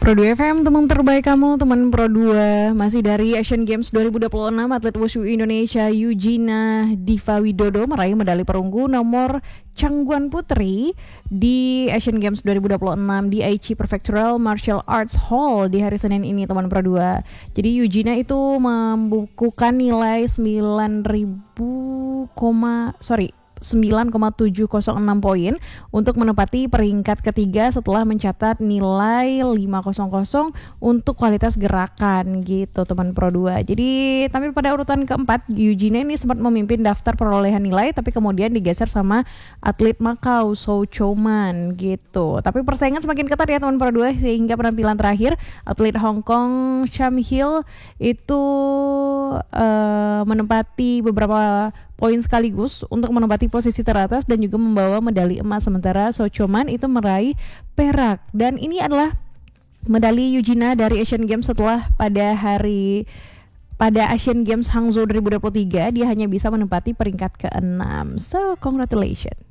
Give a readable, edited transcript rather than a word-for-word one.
Pro 2 FM, teman terbaik kamu, teman Pro 2. Masih dari Asian Games 2026, atlet wushu Indonesia Eugenia Diva Widodo meraih medali perunggu nomor Cangguan Putri di Asian Games 2026 di Aichi Prefectural Martial Arts Hall di hari Senin ini, teman Pro 2. Jadi Eugenia itu membukukan nilai 9,706 poin untuk menempati peringkat ketiga setelah mencatat nilai 500 untuk kualitas gerakan gitu, teman Pro 2. Jadi tampil pada urutan keempat, Eugenia ini sempat memimpin daftar perolehan nilai tapi kemudian digeser sama atlet Macau Zhou Chouman gitu. Tapi persaingan semakin ketat ya, teman Pro 2, sehingga penampilan terakhir atlet Hong Kong Sham Hill itu menempati beberapa poin sekaligus untuk menempati posisi teratas dan juga membawa medali emas, sementara Zhou Chouman itu meraih perak. Dan ini adalah medali Eugenia dari Asian Games setelah pada Asian Games Hangzhou 2023 dia hanya bisa menempati peringkat ke-6. So congratulations.